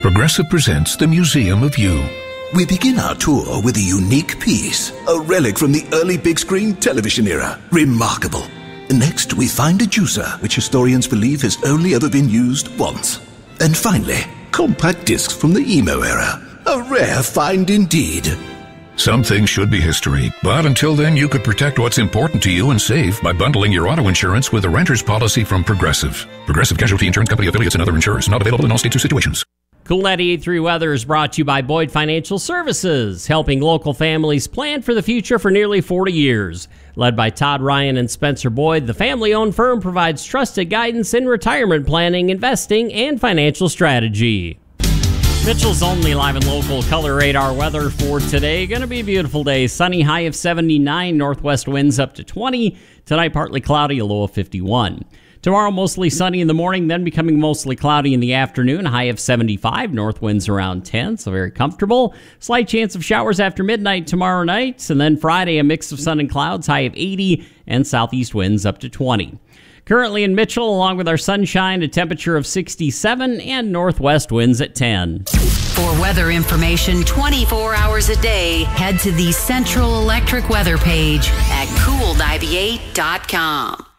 Progressive presents the Museum of You. We begin our tour with a unique piece, a relic from the early big screen television era. Remarkable. Next, we find a juicer, which historians believe has only ever been used once. And finally, compact discs from the emo era. A rare find indeed. Some things should be history, but until then you could protect what's important to you and save by bundling your auto insurance with a renter's policy from Progressive. Progressive Casualty Insurance Company affiliates and other insurers. Not available in all states or situations. Cool 98.3 Weather is brought to you by Boyd Financial Services, helping local families plan for the future for nearly 40 years. Led by Todd Ryan and Spencer Boyd, the family-owned firm provides trusted guidance in retirement planning, investing, and financial strategy. Mitchell's only live and local color radar weather for today. Going to be a beautiful day. Sunny, high of 79, northwest winds up to 20. Tonight, partly cloudy, a low of 51. Tomorrow, mostly sunny in the morning, then becoming mostly cloudy in the afternoon. High of 75, north winds around 10, so very comfortable. Slight chance of showers after midnight tomorrow night. And then Friday, a mix of sun and clouds, high of 80, and southeast winds up to 20. Currently in Mitchell, along with our sunshine, a temperature of 67 and northwest winds at 10. For weather information 24 hours a day, head to the Central Electric weather page at cool98.com.